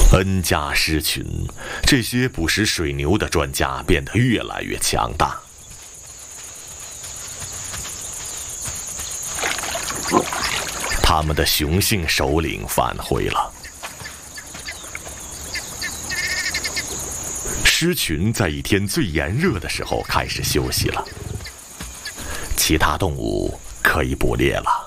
N 家狮群，这些捕食水牛的专家变得越来越强大。他们的雄性首领返回了。狮群在一天最炎热的时候开始休息了，其他动物可以捕猎了。